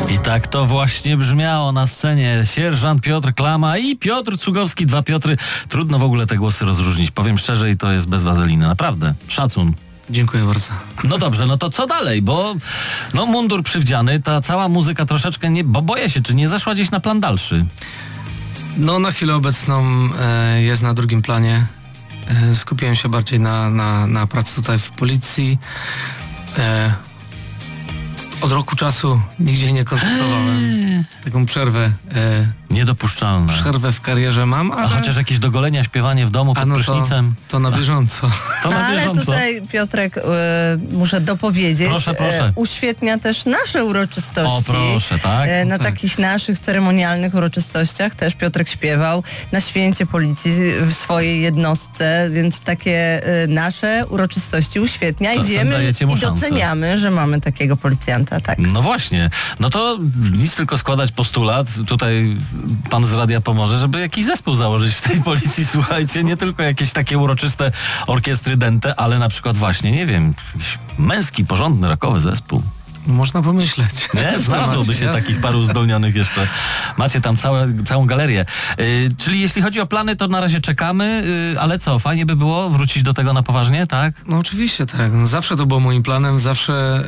I tak to właśnie brzmiało na scenie. Sierżant Piotr Klama i Piotr Cugowski, dwa Piotry. Trudno w ogóle te głosy rozróżnić. Powiem szczerze, i to jest bez wazeliny. Naprawdę. Szacun. Dziękuję bardzo. No dobrze, no to co dalej? Bo no mundur przywdziany, ta cała muzyka troszeczkę nie... Bo boję się, czy nie zeszła gdzieś na plan dalszy? No na chwilę obecną jest na drugim planie. Skupiłem się bardziej na pracy tutaj w policji. Od roku czasu nigdzie nie koncertowałem. Taką przerwę. Niedopuszczalne. Przerwę w karierze mam, ale... A chociaż jakieś dogolenia, śpiewanie w domu pod prysznicem? To na bieżąco. To na ale bieżąco. tutaj, Piotrek, muszę dopowiedzieć, Proszę. uświetnia też nasze uroczystości. O, proszę, tak? Na tak. takich naszych ceremonialnych uroczystościach też Piotrek śpiewał na święcie policji w swojej jednostce, więc takie nasze uroczystości uświetnia i Czasem wiemy dajecie mu i szansę. doceniamy, że mamy takiego policjanta, tak. No właśnie. No to nic tylko składać postulat. Tutaj pan z radia pomoże, żeby jakiś zespół założyć w tej policji. Słuchajcie, nie tylko jakieś takie uroczyste orkiestry dente, ale na przykład właśnie, nie wiem, jakiś męski, porządny, rockowy zespół. Można pomyśleć. Nie? Znalazłoby się takich paru uzdolnionych jeszcze. Macie tam całą galerię. Czyli jeśli chodzi o plany, to na razie czekamy, ale co, fajnie by było wrócić do tego na poważnie, tak? No oczywiście tak. No, zawsze to było moim planem, zawsze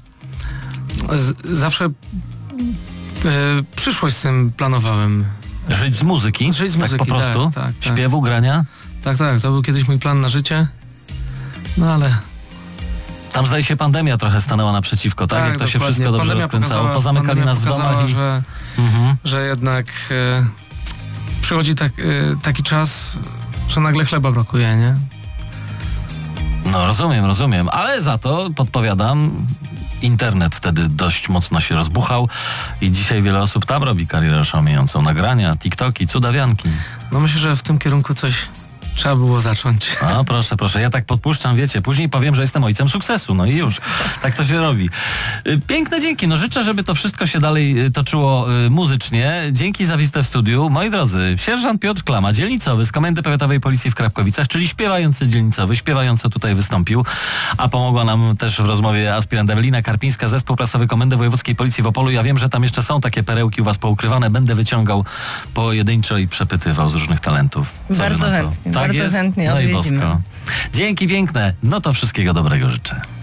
przyszłość z tym planowałem. Żyć z muzyki? Żyć z tak muzyki, po prostu? tak. Śpiewu, grania? Tak, to był kiedyś mój plan na życie. No ale... Tam zdaje się pandemia trochę stanęła naprzeciwko, tak? Jak to się dokładnie. wszystko dobrze Pandemia rozkręcało. Pozamykali nas w domach i... że jednak przychodzi taki czas, że nagle chleba brakuje, nie? No rozumiem, ale za to podpowiadam, internet wtedy dość mocno się rozbuchał i dzisiaj wiele osób tam robi karierę szalejącą. Nagrania, TikToki, cudawianki. No myślę, że w tym kierunku coś trzeba było zacząć. No proszę, ja tak podpuszczam, wiecie, później powiem, że jestem ojcem sukcesu, no i już, tak to się robi. Piękne dzięki, no życzę, żeby to wszystko się dalej toczyło muzycznie. Dzięki za wizytę w studiu. Moi drodzy, sierżant Piotr Klama, dzielnicowy z Komendy Powiatowej Policji w Krapkowicach, czyli śpiewający dzielnicowy, śpiewająco tutaj wystąpił, a pomogła nam też w rozmowie aspirant Ewelina Karpińska, zespół prasowy Komendy Wojewódzkiej Policji w Opolu. Ja wiem, że tam jeszcze są takie perełki u was poukrywane, będę wyciągał pojedynczo i przepytywał z różnych talentów. Co Bardzo wy na to? chętnie, Tak bardzo jest? chętnie No i odwiedzimy. bosko. Dzięki piękne. No to wszystkiego dobrego życzę.